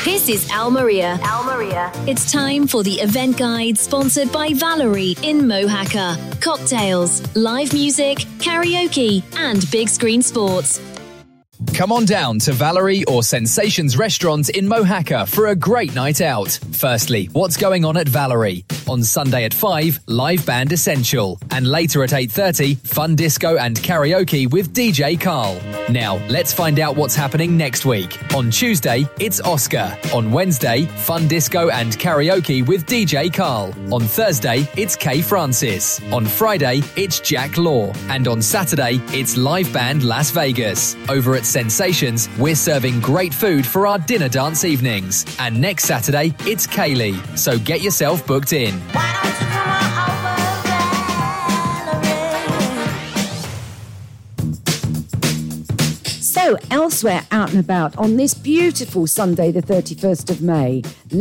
This is Almeria. It's time for the event guide sponsored by Valerie in Mohaca. Cocktails, live music, karaoke, and big screen sports. Come on down to Valerie or Sensations Restaurant in Mohaca for a great night out. Firstly, what's going on at Valerie? On Sunday at 5, live band Essential. And later at 8:30, fun disco and karaoke with DJ Carl. Now, let's find out what's happening next week. On Tuesday, it's Oscar. On Wednesday, fun disco and karaoke with DJ Carl. On Thursday, it's Kay Francis. On Friday, it's Jack Law. And on Saturday, it's live band Las Vegas. Over at Sensations, we're serving great food for our dinner dance evenings. And next Saturday, it's Kaylee. So get yourself booked in. So, elsewhere out and about on this beautiful Sunday, the 31st of May,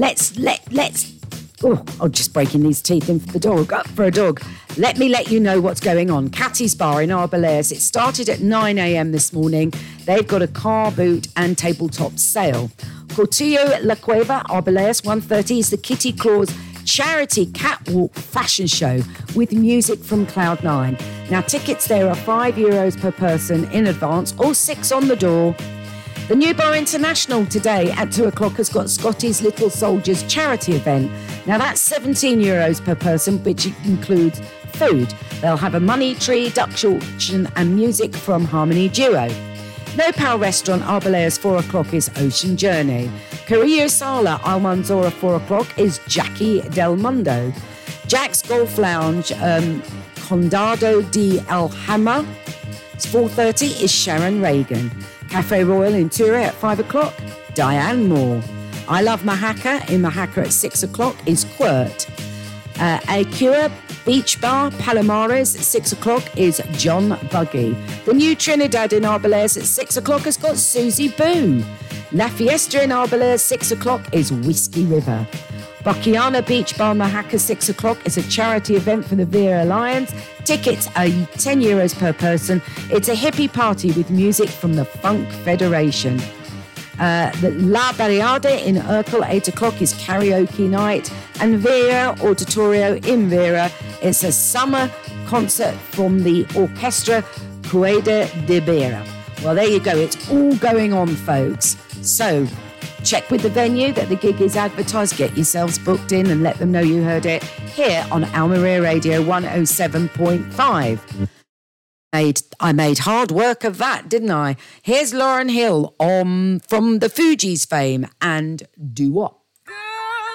I'm just breaking these teeth in for the dog, up for a dog. Let me let you know what's going on. Catty's Bar in Arbeláez. It started at 9 a.m. this morning. They've got a car boot and tabletop sale. Cortillo La Cueva, Arbeláez, 1:30 is the Kitty Claus charity catwalk fashion show with music from Cloud9. Now, tickets there are €5 per person in advance or £6 on the door. The New Bar International today at 2 o'clock has got Scotty's Little Soldiers charity event. Now, that's €17 per person, which includes food. They'll have a money tree, Dutch auction and music from Harmony Duo. No Pal Restaurant, Arbeláez, 4 o'clock is Ocean Journey. Carrillo Sala, Almanzora, 4 o'clock is Jackie Del Mundo. Jack's Golf Lounge, Condado de Alhama, it's 4:30 is Sharon Reagan. Cafe Royal in Ture at 5 o'clock, Diane Moore. I Love Mohaca in Mohaca at 6 o'clock is Quirt. Acura Beach Bar, Palomares at 6 o'clock is John Buggy. The New Trinidad in Arbeláez at 6 o'clock has got Susie Boo. La Fiesta in Arbeláez, 6 o'clock is Whiskey River. Bachiana Beach Bar, Mohaca, 6 o'clock is a charity event for the Vera Alliance. Tickets are €10 per person. It's a hippie party with music from the Funk Federation. The La Barriada in Urkel, 8 o'clock is karaoke night. And Vera Auditorio in Vera, it's a summer concert from the Orchestra Cueda de Vera. Well, there you go. It's all going on, folks. So check with the venue that the gig is advertised. Get yourselves booked in and let them know you heard it here on Almeria Radio 107.5. I made hard work of that, didn't I? Here's Lauryn Hill from the Fugees fame and Do What?